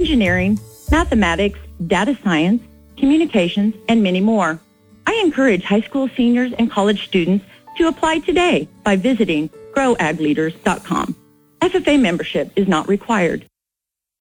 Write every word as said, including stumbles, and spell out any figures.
engineering, mathematics, data science, communications, and many more. I encourage high school seniors and college students to apply today by visiting grow ag leaders dot com. F F A membership is not required.